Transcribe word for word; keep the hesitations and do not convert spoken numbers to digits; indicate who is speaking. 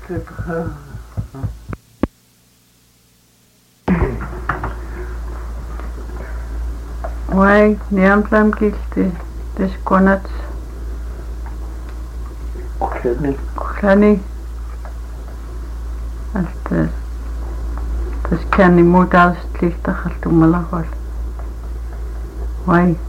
Speaker 1: Wai, niamplam kilti, deskonats.
Speaker 2: Kuklani.
Speaker 1: Kuklani. Alta, tas känni muuta alsta lihta haltu malahol. Wai.